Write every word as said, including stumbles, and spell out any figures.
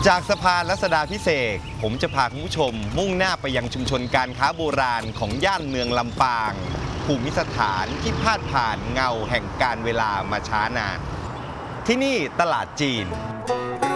จากสะพานรัศดาภิเษกผมจะพาคุณผู้ชมมุ่งหน้าไปยังชุมชนการค้าโบราณของย่านเมืองลำปางภูมิสถานที่พาดผ่านเงาแห่งการเวลามาช้านานที่นี่ตลาดจีน